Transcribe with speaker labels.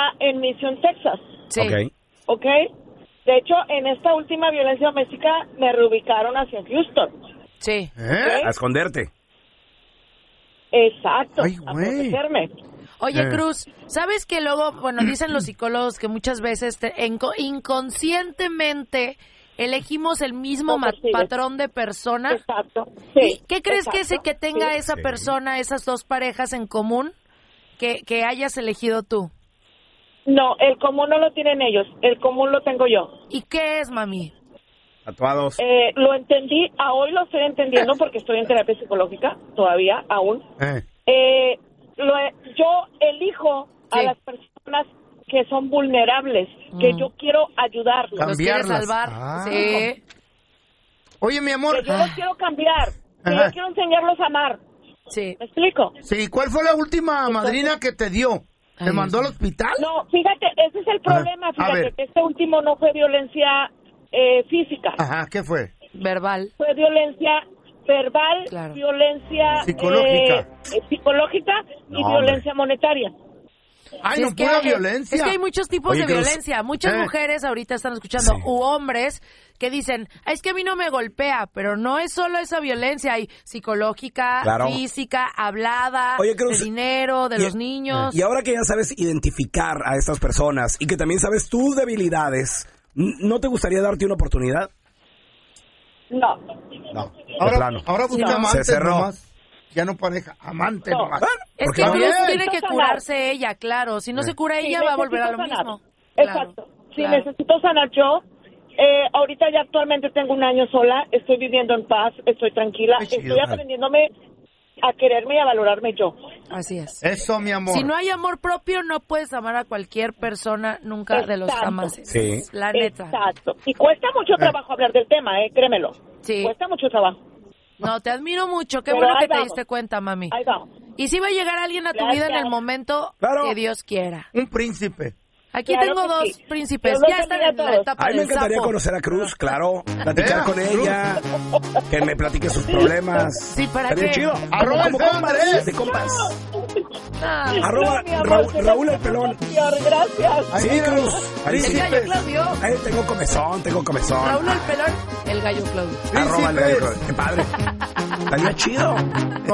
Speaker 1: en Mission, Texas.
Speaker 2: Sí.
Speaker 1: ¿Ok? De hecho, en esta última violencia doméstica me reubicaron hacia Houston.
Speaker 2: Sí.
Speaker 3: A esconderte.
Speaker 1: Exacto,
Speaker 4: Ay,
Speaker 1: a
Speaker 4: güey.
Speaker 1: protegerme.
Speaker 2: Oye, Cruz, ¿sabes que luego, bueno, dicen los psicólogos que muchas veces inconscientemente elegimos el mismo patrón de persona?
Speaker 1: Exacto. Sí,
Speaker 2: ¿Y qué crees que tenga esa persona, esas dos parejas en común, que hayas elegido tú?
Speaker 1: No, el común no lo tienen ellos, el común lo tengo yo.
Speaker 2: ¿Y qué es, mami?
Speaker 3: Tatuados.
Speaker 1: Lo entendí, a hoy lo estoy entendiendo porque estoy en terapia psicológica, todavía, aún. Yo elijo a las personas que son vulnerables, que yo quiero ayudarlos.
Speaker 2: ¿Los quieres salvar? Sí.
Speaker 4: Oye, mi amor.
Speaker 1: Que yo los quiero cambiar, que yo quiero enseñarlos a amar.
Speaker 2: Sí.
Speaker 1: ¿Me explico?
Speaker 4: Sí, ¿cuál fue la última madrina que te dio? ¿Te mandó al hospital?
Speaker 1: No, fíjate, ese es el problema, fíjate, que este último no fue violencia física.
Speaker 4: Ajá, ¿qué fue?
Speaker 2: Verbal.
Speaker 1: Fue violencia verbal, violencia psicológica y violencia monetaria.
Speaker 4: Ay, no, pura violencia.
Speaker 2: Es que hay muchos tipos de violencia. Muchas mujeres ahorita están escuchando, u hombres, que dicen, es que a mí no me golpea, pero no es solo esa violencia, hay psicológica, física, hablada, de dinero, de los niños.
Speaker 3: Y ahora que ya sabes identificar a estas personas y que también sabes tus debilidades, ¿no te gustaría darte una oportunidad?
Speaker 1: No.
Speaker 4: Ahora busca amantes.
Speaker 3: Se cerró.
Speaker 4: Nomás. Ya no pareja, amante nomás.
Speaker 2: Es que tiene que curarse ella, claro. Si no se cura ella, va a volver a lo mismo.
Speaker 1: Exacto. Si necesito sanar yo, ahorita ya actualmente tengo 1 año sola, estoy viviendo en paz, estoy tranquila, estoy aprendiéndome a quererme y a valorarme yo.
Speaker 2: Así es.
Speaker 4: Eso, mi amor.
Speaker 2: Si no hay amor propio, no puedes amar a cualquier persona nunca de los jamases.
Speaker 3: Sí.
Speaker 2: La neta.
Speaker 1: Exacto. Y cuesta mucho trabajo hablar del tema, créemelo.
Speaker 2: Sí.
Speaker 1: Cuesta mucho trabajo.
Speaker 2: No, te admiro mucho. Qué
Speaker 1: Pero
Speaker 2: bueno que te
Speaker 1: vamos.
Speaker 2: diste cuenta, mami.
Speaker 1: Ahí vamos.
Speaker 2: Y si va a llegar alguien a tu vida en el momento que Dios quiera.
Speaker 4: Un príncipe.
Speaker 2: Aquí tengo dos príncipes. Ya están en la etapa
Speaker 3: A mí me
Speaker 2: del
Speaker 3: encantaría
Speaker 2: sapo.
Speaker 3: conocer a Cruz, claro. Platicar con ella. Que me platique sus problemas.
Speaker 2: Sí, ¿para
Speaker 3: Estaría
Speaker 2: qué?
Speaker 3: chido.
Speaker 4: Arroba
Speaker 3: Como
Speaker 4: el
Speaker 3: compas. De compas. Arroba Raúl el Pelón.
Speaker 1: Gracias.
Speaker 3: Sí, Cruz. Ahí
Speaker 2: El
Speaker 3: sí.
Speaker 2: gallo Claudio.
Speaker 3: Tengo comezón.
Speaker 2: Raúl el Pelón, el gallo Claudio.
Speaker 3: Arroba el gallo. Qué padre. Estaría chido.